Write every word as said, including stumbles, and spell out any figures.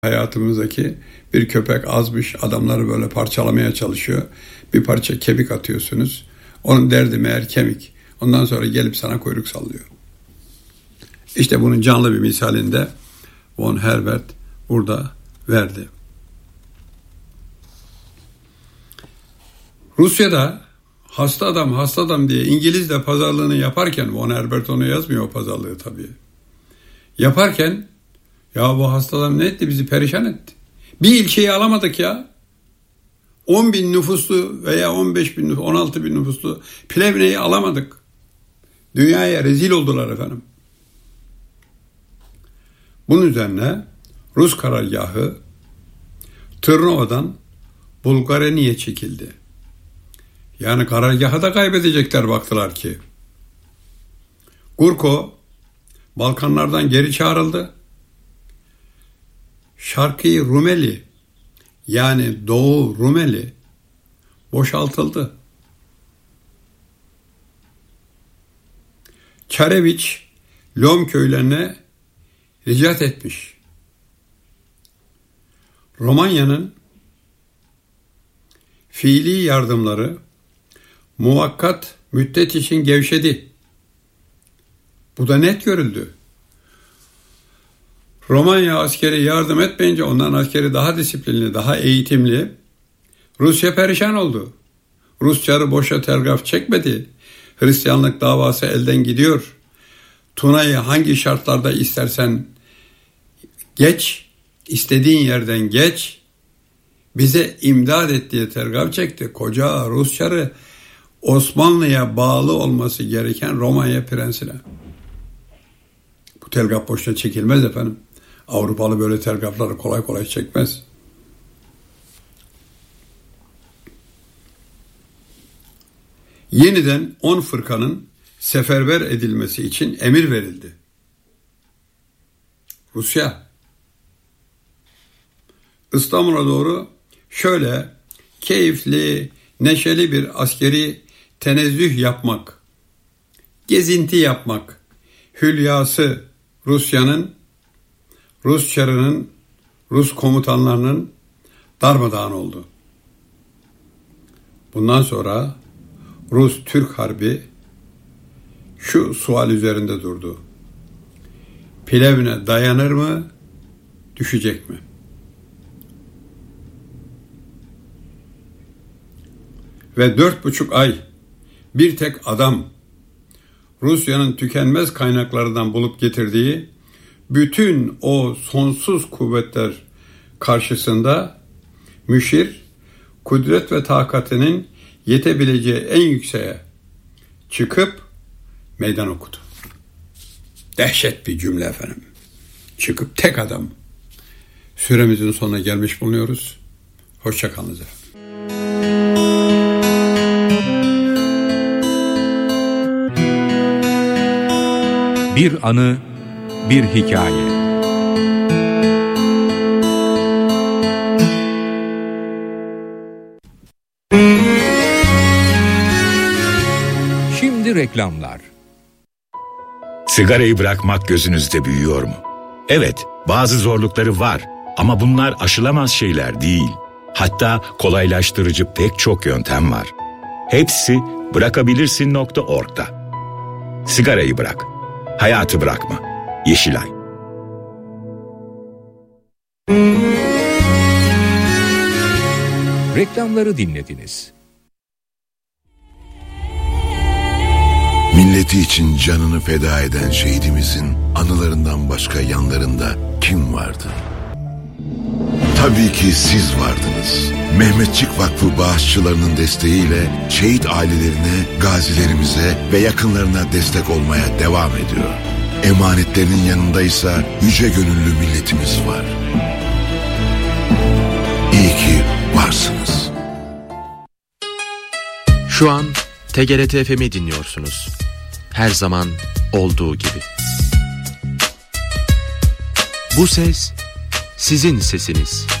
Hayatımızdaki bir köpek azmış, adamları böyle parçalamaya çalışıyor. Bir parça kemik atıyorsunuz. Onun derdi meğer kemik. Ondan sonra gelip sana kuyruk sallıyor. İşte bunun canlı bir misalinde von Herbert burada verdi. Rusya'da hasta adam hasta adam diye İngilizce pazarlığını yaparken, von Herbert onu yazmıyor o pazarlığı tabii. Yaparken ya bu hasta adam ne etti, bizi perişan etti. Bir ilçeyi alamadık ya. on bin nüfuslu veya on beş bin, on altı bin nüfuslu Plevne'yi alamadık. Dünyaya rezil oldular efendim. Bunun üzerine Rus karargahı Tırnova'dan Bulgareni'ye çekildi. Yani karargahı da kaybedecekler baktılar ki. Gurko Balkanlardan geri çağrıldı. Şarkı Rumeli yani Doğu Rumeli boşaltıldı. Çareviç Lom köylerine ricat etmiş. Romanya'nın fiili yardımları muvakkat müddet için gevşedi. Bu da net görüldü. Romanya askeri yardım etmeyince ondan askeri daha disiplinli, daha eğitimli. Rusya perişan oldu. Rus çarı boşa telgraf çekmedi. Hristiyanlık davası elden gidiyor. Tuna'yı hangi şartlarda istersen geç, istediğin yerden geç, bize imdad et diye telgraf çekti. Koca Rus çarı Osmanlı'ya bağlı olması gereken Romanya prensine. Bu telgraf boşuna çekilmez efendim. Avrupalı böyle telgrafları kolay kolay çekmez. Yeniden on fırkanın seferber edilmesi için emir verildi. Rusya İstanbul'a doğru şöyle keyifli, neşeli bir askeri tenezzüh yapmak, gezinti yapmak hülyası Rusya'nın, Rus çarının, Rus komutanlarının darmadağın oldu. Bundan sonra Rus-Türk harbi şu sual üzerinde durdu. Plevne dayanır mı, düşecek mi? Ve dört buçuk ay bir tek adam Rusya'nın tükenmez kaynaklarından bulup getirdiği bütün o sonsuz kuvvetler karşısında müşir, kudret ve takatinin yetebileceği en yükseğe çıkıp meydan okudu. Dehşet bir cümle efendim. Çıkıp tek adam. Süremizin sonuna gelmiş bulunuyoruz. Hoşça kalınız efendim. Bir anı, bir hikaye. Şimdi reklamlar. Sigarayı bırakmak gözünüzde büyüyor mu? Evet, bazı zorlukları var ama bunlar aşılamaz şeyler değil. Hatta kolaylaştırıcı pek çok yöntem var. Hepsi bırakabilirsin nokta org'da. Sigarayı bırak. Hayatı bırakma. Yeşilay. Reklamları dinlediniz. Milleti için canını feda eden şehidimizin anılarından başka yanlarında kim vardı? Tabii ki siz vardınız. Mehmetçik Vakfı bağışçılarının desteğiyle şehit ailelerine, gazilerimize ve yakınlarına destek olmaya devam ediyor. Emanetlerinin yanındaysa yüce gönüllü milletimiz var. İyi ki varsınız. Şu an T G R T F M'i dinliyorsunuz. Her zaman olduğu gibi. Bu ses sizin sesiniz.